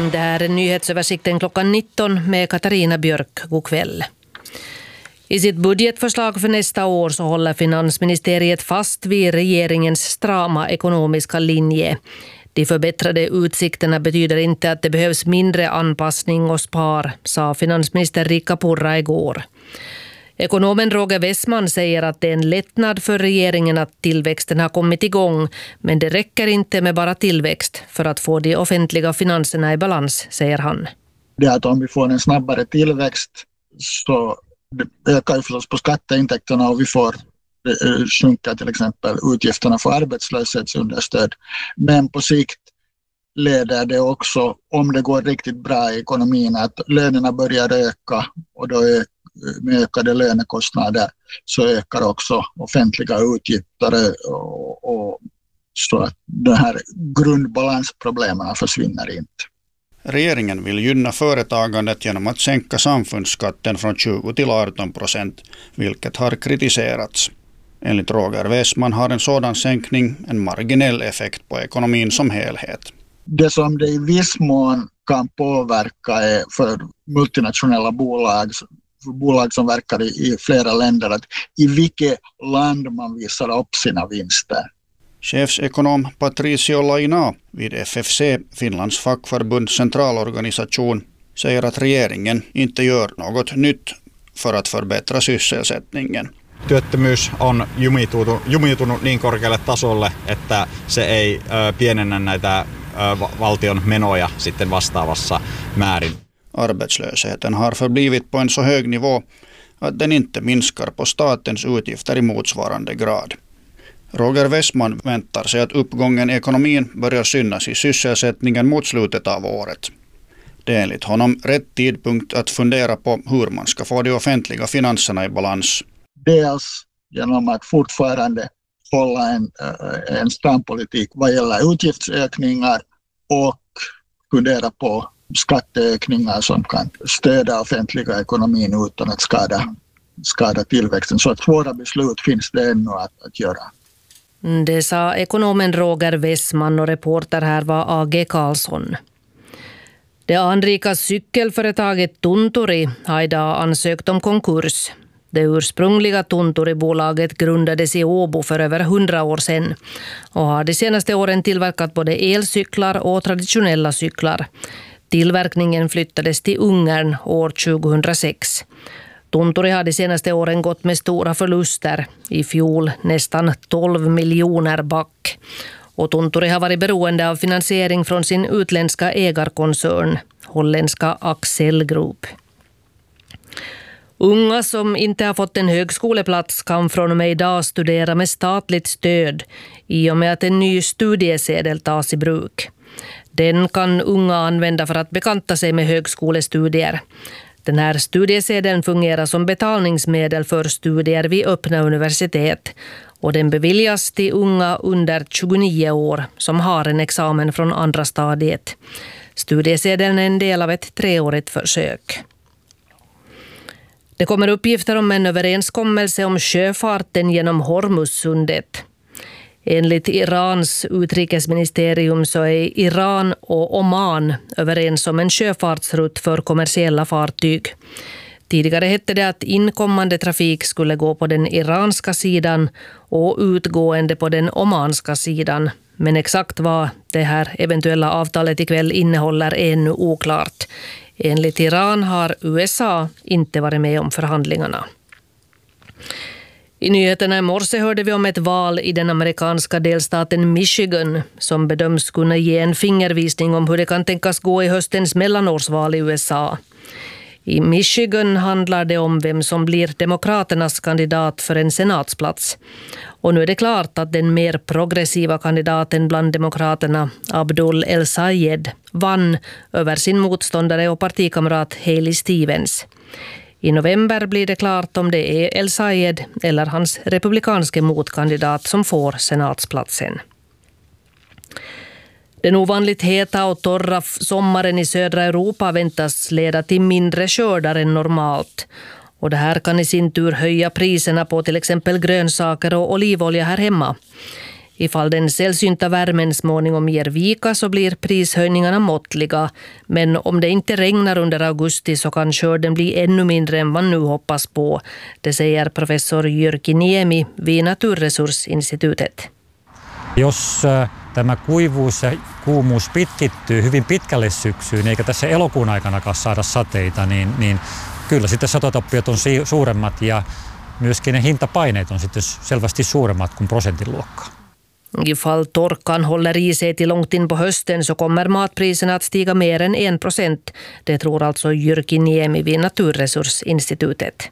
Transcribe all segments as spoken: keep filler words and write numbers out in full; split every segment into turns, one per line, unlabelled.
Det här är nyhetsöversikten klockan nitton med Katarina Björk. God kväll. I sitt budgetförslag för nästa år så håller finansministeriet fast vid regeringens strama ekonomiska linje. De förbättrade utsikterna betyder inte att det behövs mindre anpassning och spar, sa finansminister Riikka Purra igår. Ekonomen Roger Wessman säger att det är en lättnad för regeringen att tillväxten har kommit igång, men det räcker inte med bara tillväxt för att få de offentliga finanserna i balans, säger han.
Det är att om vi får en snabbare tillväxt så ökar ju förstås på skatteintäkterna och vi får sjunka till exempel utgifterna för arbetslöshetsunderstöd. Men på sikt leder det också, om det går riktigt bra i ekonomin, att lönerna börjar öka och då är med ökade lönekostnader så ökar också offentliga utgifter och, och så att de här grundbalansproblemen försvinner inte.
Regeringen vill gynna företagandet genom att sänka samfundsskatten från tjugo till arton procent, vilket har kritiserats. Enligt Roger Wessman har en sådan sänkning en marginell effekt på ekonomin som helhet.
Det som det i viss mån kan påverka är för multinationella bolag, bolag som verkar i, i flera länder, att i vilket land man visar upp sina vinster.
Chefsekonom Patricio Laina vid F F C, Finlands fackförbunds centralorganisation, säger att regeringen inte gör något nytt för att förbättra sysselsättningen.
Työttömyys on jumiutunut, jumiutunut niin korkealle tasolle, että se ei ö, pienennä näitä ö, valtion menoja sitten vastaavassa määrin.
Arbetslösheten har förblivit på en så hög nivå att den inte minskar på statens utgifter i motsvarande grad. Roger Wessman väntar sig att uppgången i ekonomin börjar synas i sysselsättningen mot slutet av året. Det är enligt honom rätt tidpunkt att fundera på hur man ska få de offentliga finanserna i balans.
Dels genom att fortfarande hålla en, en strampolitik vad gäller utgiftsökningar och fundera på skatteökningar som kan stödja offentliga ekonomin utan att skada, skada tillväxten. Så att svåra beslut finns det ännu att, att göra.
Det sa ekonomen Roger Wessman och reporter här var A G Karlsson. Det anrika cykelföretaget Tunturi har idag ansökt om konkurs. Det ursprungliga Tunturi-bolaget grundades i Åbo för över hundra år sedan och har de senaste åren tillverkat både elcyklar och traditionella cyklar. Tillverkningen flyttades till Ungern år tjugohundrasex. Tunturi har de senaste åren gått med stora förluster, i fjol nästan tolv miljoner back. Och Tunturi har varit beroende av finansiering från sin utländska ägarkoncern, holländska Axel Group. Unga som inte har fått en högskoleplats kan från och med idag studera med statligt stöd i och med att en ny studiesedel tas i bruk. Den kan unga använda för att bekanta sig med högskolestudier. Den här studiesedeln fungerar som betalningsmedel för studier vid öppna universitet och den beviljas till unga under tjugonio år som har en examen från andra stadiet. Studiesedeln är en del av ett treårigt försök. Det kommer uppgifter om en överenskommelse om sjöfarten genom Hormuzsundet. Enligt Irans utrikesministerium så är Iran och Oman överens om en sjöfartsrutt för kommersiella fartyg. Tidigare hette det att inkommande trafik skulle gå på den iranska sidan och utgående på den omanska sidan. Men exakt vad det här eventuella avtalet ikväll innehåller är ännu oklart. Enligt Iran har U S A inte varit med om förhandlingarna. I nyheterna i morse hörde vi om ett val i den amerikanska delstaten Michigan som bedöms kunna ge en fingervisning om hur det kan tänkas gå i höstens mellanårsval i U S A. I Michigan handlar det om vem som blir demokraternas kandidat för en senatsplats. Och nu är det klart att den mer progressiva kandidaten bland demokraterna, Abdul El-Sayed, vann över sin motståndare och partikamrat Haley Stevens. I november blir det klart om det är El-Sayed eller hans republikanske motkandidat som får senatsplatsen. Den ovanligt heta och torra sommaren i södra Europa väntas leda till mindre skördar än normalt. Och det här kan i sin tur höja priserna på till exempel grönsaker och olivolja här hemma. Ifall den sällsynta värmen småningom ger vika så blir prishöjningarna måttliga, men om det inte regnar under augusti så kan skörden bli ännu mindre än man nu hoppas på. Det säger professor Jyrki Niemi vid Naturresursinstitutet.
Jos tämä kuivuus ja kuumuus pitkittyy hyvin pitkälle syksyyn, eikä tässä elokuun aikanakaan saada sateita, niin, niin kyllä sitten satotappiot on suuremmat ja myöskin ne hintapaineet on sitten selvästi suuremmat kuin prosentin luokkaa.
Ifall torkan håller i sig till långt in på hösten så kommer matpriserna att stiga mer än en procent. Det tror alltså Jyrki Niemi vid Naturresursinstitutet.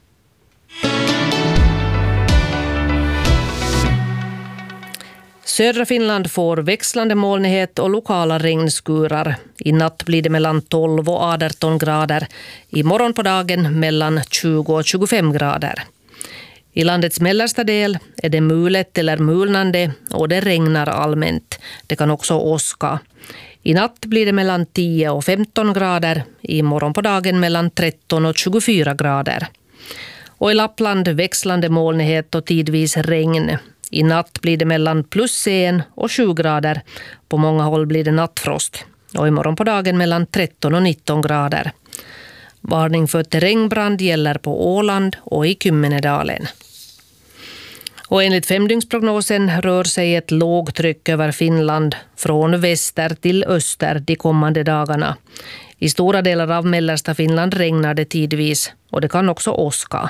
Södra Finland får växlande molnighet och lokala regnskurar. I natt blir det mellan tolv och arton grader. I morgon på dagen mellan tjugo och tjugofem grader. I landets mellersta del är det mulet eller mulnande och det regnar allmänt. Det kan också åska. I natt blir det mellan tio och femton grader. I morgon på dagen mellan tretton och tjugofyra grader. Och i Lappland växlande molnighet och tidvis regn. I natt blir det mellan plus en och sju grader. På många håll blir det nattfrost. Och imorgon på dagen mellan tretton och nitton grader. Varning för terrängbrand gäller på Åland och i Kymmenedalen. Och enligt femdygnsprognosen rör sig ett lågtryck över Finland från väster till öster de kommande dagarna. I stora delar av mellersta Finland regnar det tidvis och det kan också åska.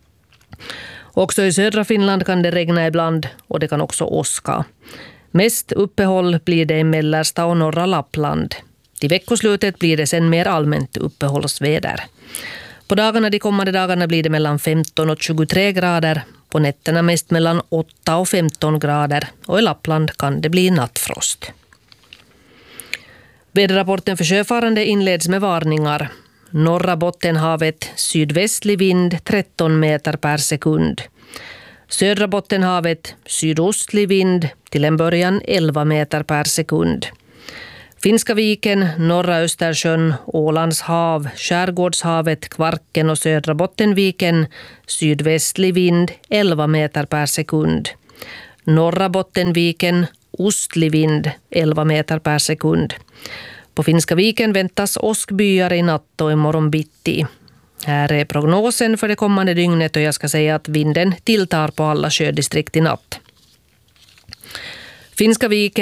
Också i södra Finland kan det regna ibland och det kan också åska. Mest uppehåll blir det i mellersta och norra Lappland. Till veckoslutet blir det sen mer allmänt uppehållsväder. På dagarna de kommande dagarna blir det mellan femton och tjugotre grader. På nätterna mest mellan åtta och femton grader. Och i Lappland kan det bli nattfrost. Väderrapporten för sjöfarande inleds med varningar. Norra Bottenhavet sydvästlig vind tretton meter per sekund. Södra Bottenhavet sydostlig vind till en början elva meter per sekund. Finska viken, norra Östersjön, Ålands hav, Skärgårdshavet, Kvarken och södra Bottenviken sydvästlig vind elva meter per sekund. Norra Bottenviken ostlig vind elva meter per sekund. På Finska viken väntas åskbyar i natt och imorgon bitti. Här är prognosen för det kommande dygnet och jag ska säga att vinden tilltar på alla sjödistrikt i natt. Finska viken